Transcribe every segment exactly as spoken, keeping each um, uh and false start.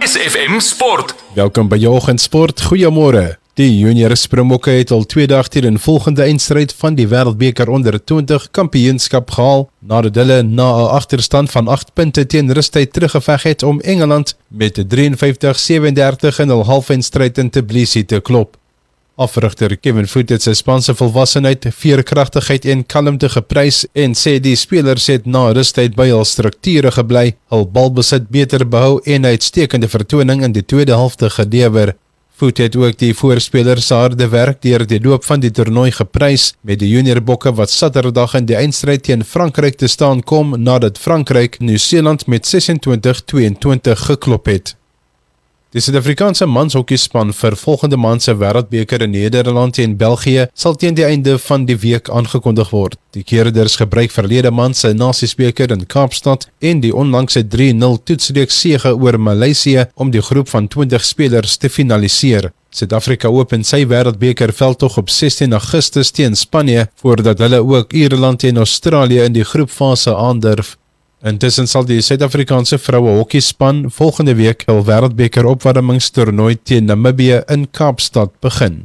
S F M Sport. Welkom by jou oggendsport, goeiemôre. Die junior Springbokke het al twee dae teen in volgende eindstryd van die Wêreldbeker onder twintig kampioenskap gehaal, nadat hulle na 'n agterstand van agt punte teen rustyd teruggeveg het om Engeland met drieënvyftig sewendertig in hul halfeindstryd in Tbilisi te klop. Afrigter Kevin Foot het sy spanse volwassenheid, veerkragtigheid en kalmte geprys en sê die spelers het na rustyd by hul strukture gebly, hul balbesit beter behou en 'n uitstekende vertoning in die tweede helfte gelewer. Foot het ook die voorspelers se harde werk deur die loop van die toernooi geprys met die junior bokke wat Saterdag in die eindstryd teen Frankryk te staan kom nadat Frankryk Nieu-Seeland met sesentwintig tweeëntwintig geklop het. Die Suid-Afrikaanse manshokkiespan vir volgende maand se Wêreldbeker in Nederland en België sal teen die einde van die week aangekondig word. Die keerders gebruik verlede maand se Nasiesbeker in Kaapstad en die onlangse drie nul toetsreeks sege oor Maleisië om die groep van twintig spelers te finaliseer. Suid-Afrika open sy Wêreldbeker veldtog op sestien Augustus teen Spanje voordat hulle ook Ierland en Australië in die groepfase aandurf. Intussen sal die Suid-Afrikaanse vroue hokkiespan volgende week hul Wêreldbeker opwarmingstoernooi teen Namibië in Kaapstad begin.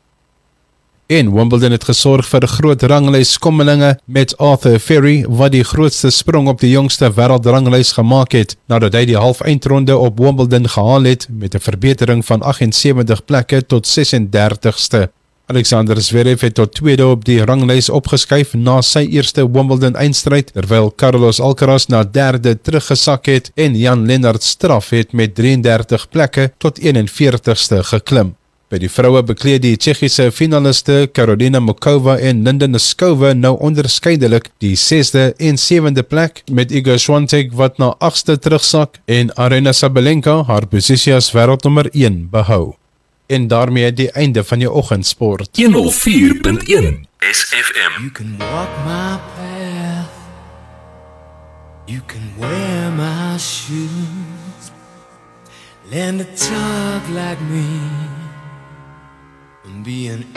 En Wimbledon het gesorg vir 'n groot ranglys skommelinge met Arthur Ferry wat die grootste sprong op die jongste wêreldranglys gemaak het nadat hy die halfeindronde op Wimbledon gehaal het met 'n verbetering van aggensewentig plekke tot sesendertigste. Alexander Zverev het tot tweede op die ranglys opgeskuif na sy eerste Wimbledon eindstryd, terwyl Carlos Alcaraz na derde teruggesak het en Jan-Lennard Straff het met drieëndertig plekke tot eenenveertigste geklim. By die vroue bekleed die Tsjechiese finaliste Karolina Mukova en Linda Noskova nou onderskeidelik die sesde en sewende plek met Iga Swiatek wat na agste terugsak en Aryna Sabalenka haar posisie as wêreldnommer een behou. En daarmee die einde van jou oggendsport. honderd vier punt een S F M. You can walk my path, you can wear my shoes, learn to talk like me, and be an